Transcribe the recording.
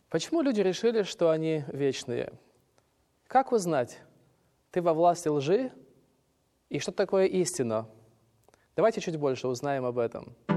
Почему люди решили, что они вечные? Как узнать, ты во власти лжи? И что такое истина? Давайте чуть больше узнаем об этом.